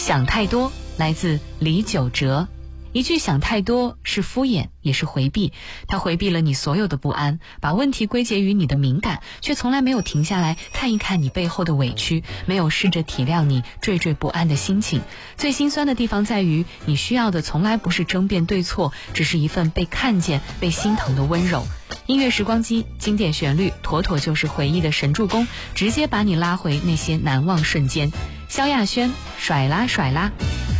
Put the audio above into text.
想太多来自李玖哲。一句想太多是敷衍，也是回避，它回避了你所有的不安，把问题归结于你的敏感，却从来没有停下来看一看你背后的委屈，没有试着体谅你惴惴不安的心情。最心酸的地方在于，你需要的从来不是争辩对错，只是一份被看见、被心疼的温柔。音乐时光机，经典旋律妥妥就是回忆的神助攻，直接把你拉回那些难忘瞬间。萧亚轩，甩啦甩啦。